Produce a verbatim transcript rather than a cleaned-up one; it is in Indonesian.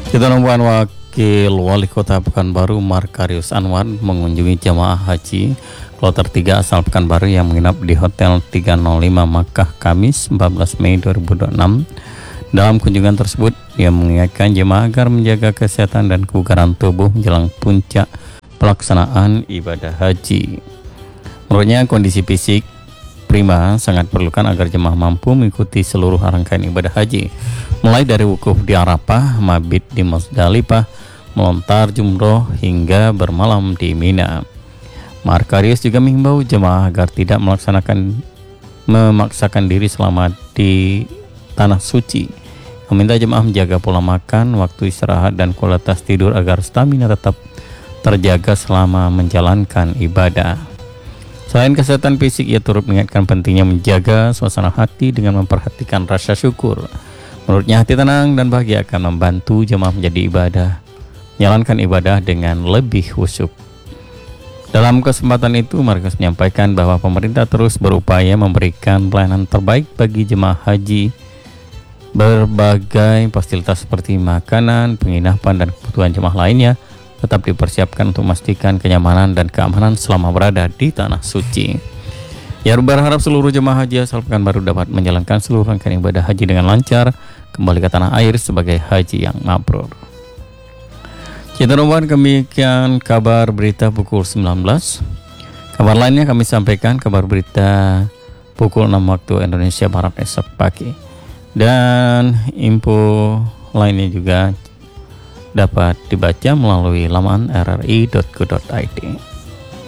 Kita nungguan Wakil Wali Kota Pekanbaru Markarius Anwar mengunjungi jamaah haji kloter tiga asal Pekanbaru yang menginap di Hotel tiga nol lima Makkah Kamis empat belas Mei dua ribu dua puluh enam. Dalam kunjungan tersebut, ia mengingatkan jemaah agar menjaga kesehatan dan kebugaran tubuh menjelang puncak pelaksanaan ibadah haji. Menurutnya, kondisi fisik prima sangat diperlukan agar jemaah mampu mengikuti seluruh rangkaian ibadah haji, mulai dari wukuf di Arafah, mabit di Musdalifah, melontar jumroh hingga bermalam di Mina. Markarius juga menghimbau jemaah agar tidak melaksanakan memaksakan diri selama di tanah suci. Meminta jemaah menjaga pola makan, waktu istirahat, dan kualitas tidur agar stamina tetap terjaga selama menjalankan ibadah. Selain kesehatan fisik, ia turut mengingatkan pentingnya menjaga suasana hati dengan memperhatikan rasa syukur. Menurutnya, hati tenang dan bahagia akan membantu jemaah menjadi ibadah, menjalankan ibadah dengan lebih khusyuk. Dalam kesempatan itu, Markarius menyampaikan bahwa pemerintah terus berupaya memberikan pelayanan terbaik bagi jemaah haji. Berbagai fasilitas seperti makanan, penginapan, dan kebutuhan jemaah lainnya tetap dipersiapkan untuk memastikan kenyamanan dan keamanan selama berada di tanah suci. Ya, berharap seluruh jemaah haji asal Pekanbaru dapat menjalankan seluruh rangkaian ibadah haji dengan lancar, kembali ke tanah air sebagai haji yang mabrur. Kita nomor demikian kabar berita pukul sembilan belas. Kabar lainnya kami sampaikan kabar berita pukul enam waktu Indonesia Barat esok pagi. Dan info lainnya juga dapat dibaca melalui laman r r i dot co dot i d.